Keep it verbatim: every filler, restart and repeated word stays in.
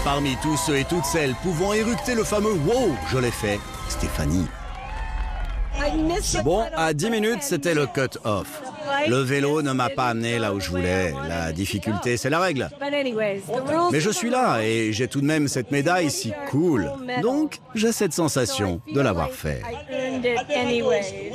Parmi tous ceux et toutes celles pouvant éructer le fameux « wow », je l'ai fait, Stéphanie. Bon, à dix minutes, c'était le cut-off. Le vélo ne m'a pas amené là où je voulais. La difficulté, c'est la règle. Mais je suis là et j'ai tout de même cette médaille si cool. Donc, j'ai cette sensation de l'avoir fait.